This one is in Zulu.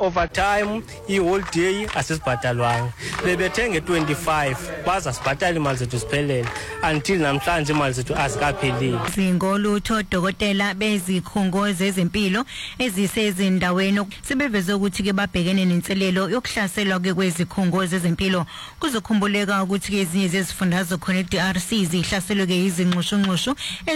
overtime i-whole day asisibhatalwanga. Bebethenge 25 baza sibhatala imali zethu siphelele until namhlanje imali zethu azikapheleli. Singolutho dokotela bezikhungo zezempilo ezisezindaweni sebeveze ukuthi ke babhekene nenselelo yokuhlaselwa kwezikhungo zezempilo. Kuzokhumbuleka ukuthi ke ezinye zezifundazwe khona eDRC zihlaselwe ke izinxushunxushu